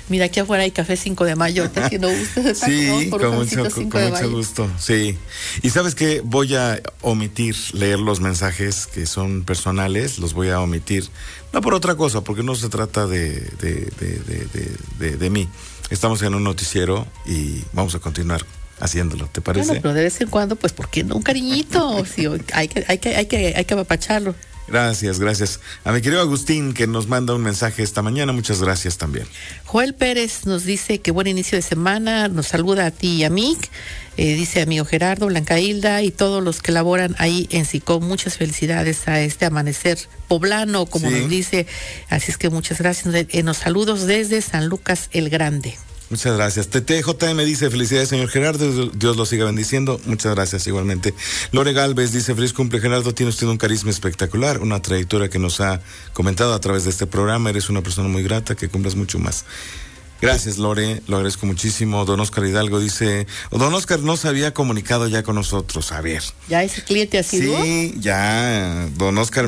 Mira, aquí afuera hay café 5 de mayo, está haciendo gusto. Sí, con mucho gusto, sí. Y ¿sabes qué? Voy a omitir leer los mensajes que son personales, los voy a omitir, no por otra cosa, porque no se trata de mí. Estamos en un noticiero y vamos a continuar haciéndolo, ¿te parece? Bueno, pero de vez en cuando, pues, ¿por qué no? Un cariñito, sí, hay que apapacharlo. Gracias. A mi querido Agustín, que nos manda un mensaje esta mañana, muchas gracias también. Joel Pérez nos dice que buen inicio de semana, nos saluda a ti y a mí, dice amigo Gerardo, Blanca Hilda y todos los que laboran ahí en SICOM, muchas felicidades a este amanecer poblano, como nos dice, así es que muchas gracias, nos saludos desde San Lucas el Grande. Muchas gracias. TTJM dice, felicidades señor Gerardo, Dios lo siga bendiciendo. Muchas gracias igualmente. Lore Galvez dice, feliz cumple Gerardo, tiene usted un carisma espectacular, una trayectoria que nos ha comentado a través de este programa, eres una persona muy grata, que cumplas mucho más. Gracias, Lore, lo agradezco muchísimo. Don Oscar Hidalgo dice, Don Oscar no se había comunicado ya con nosotros, a ver. ¿Ya ese cliente asiduo? Sí, ya, Don Oscar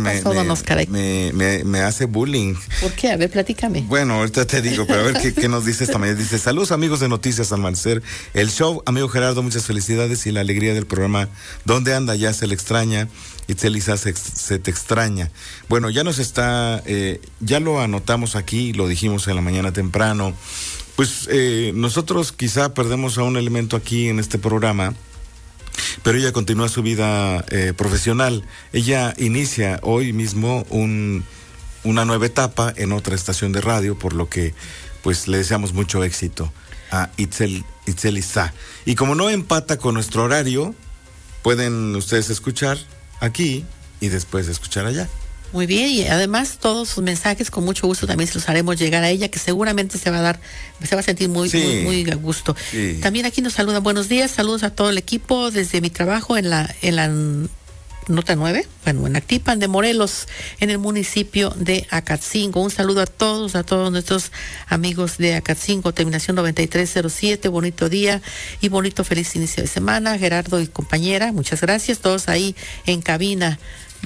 me hace bullying. ¿Por qué? A ver, platícame. Bueno, ahorita te digo, pero a ver qué nos dice esta mañana. Dice, saludos amigos de Noticias Amanecer, el show, amigo Gerardo, muchas felicidades y la alegría del programa. ¿Dónde anda? Ya se le extraña. Itzelisa, se te extraña. Bueno, ya nos está, ya lo anotamos aquí, lo dijimos en la mañana temprano. Pues nosotros quizá perdemos a un elemento aquí en este programa, pero ella continúa su vida profesional. Ella inicia hoy mismo una nueva etapa en otra estación de radio, por lo que pues le deseamos mucho éxito a Itzelisa. Y como no empata con nuestro horario, pueden ustedes escuchar aquí y después escuchar allá. Muy bien, y además todos sus mensajes con mucho gusto también se los haremos llegar a ella, que seguramente se va a sentir muy a gusto. Sí. También aquí nos saludan, buenos días, saludos a todo el equipo desde mi trabajo en la Nota 9, bueno, en Actipan de Morelos, en el municipio de Acatzingo. Un saludo a todos nuestros amigos de Acatzingo, terminación 9307, bonito día y bonito feliz inicio de semana. Gerardo y compañera, muchas gracias, todos ahí en cabina.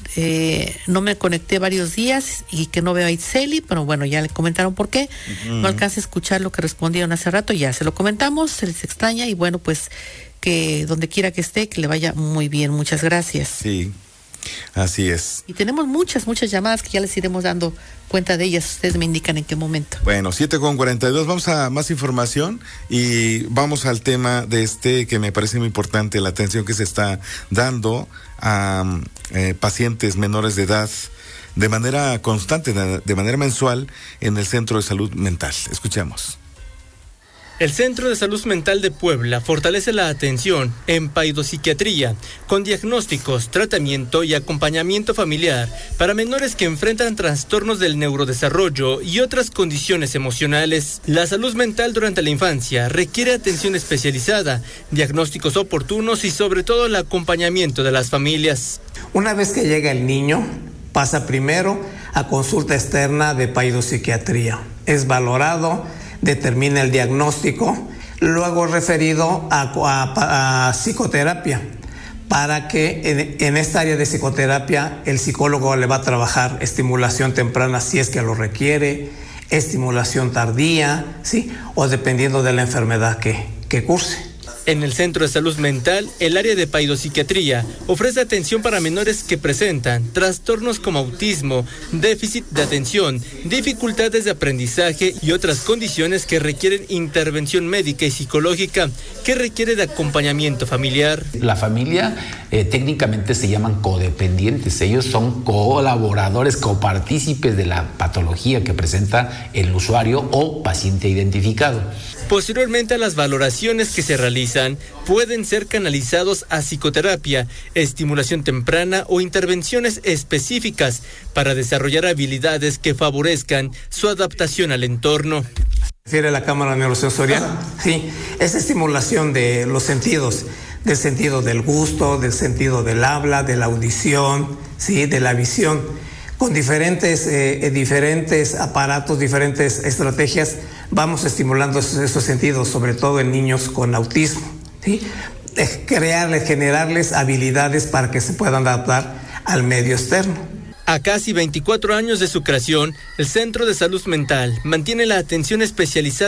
No me conecté varios días y que no veo a Itzeli, pero bueno, ya le comentaron por qué. No alcancé a escuchar lo que respondieron hace rato, ya se lo comentamos, se les extraña y bueno, pues que donde quiera que esté, que le vaya muy bien. Muchas gracias. Sí, así es. Y tenemos muchas llamadas que ya les iremos dando cuenta de ellas. Ustedes me indican en qué momento. Bueno, 7:42. Vamos a más información y vamos al tema de que me parece muy importante, la atención que se está dando a pacientes menores de edad de manera constante, de manera mensual en el Centro de Salud Mental. Escuchemos. El Centro de Salud Mental de Puebla fortalece la atención en paidopsiquiatría con diagnósticos, tratamiento y acompañamiento familiar para menores que enfrentan trastornos del neurodesarrollo y otras condiciones emocionales. La salud mental durante la infancia requiere atención especializada, diagnósticos oportunos y sobre todo el acompañamiento de las familias. Una vez que llega el niño, pasa primero a consulta externa de paidopsiquiatría. Es valorado, determina el diagnóstico, luego referido a psicoterapia, para que en esta área de psicoterapia el psicólogo le va a trabajar estimulación temprana si es que lo requiere, estimulación tardía, ¿sí? O dependiendo de la enfermedad que curse. En el Centro de Salud Mental, el área de paidopsiquiatría ofrece atención para menores que presentan trastornos como autismo, déficit de atención, dificultades de aprendizaje y otras condiciones que requieren intervención médica y psicológica que requiere de acompañamiento familiar. La familia técnicamente se llaman codependientes, ellos son colaboradores, copartícipes de la patología que presenta el usuario o paciente identificado. Posteriormente a las valoraciones que se realizan, pueden ser canalizados a psicoterapia, estimulación temprana o intervenciones específicas para desarrollar habilidades que favorezcan su adaptación al entorno. ¿Refiere a la cámara neurosensorial? Sí, es estimulación de los sentidos, del sentido del gusto, del sentido del habla, de la audición, sí, de la visión, con diferentes aparatos, diferentes estrategias. Vamos estimulando esos sentidos, sobre todo en niños con autismo, ¿sí? Generarles habilidades para que se puedan adaptar al medio externo. A casi 24 años de su creación, el Centro de Salud Mental mantiene la atención especializada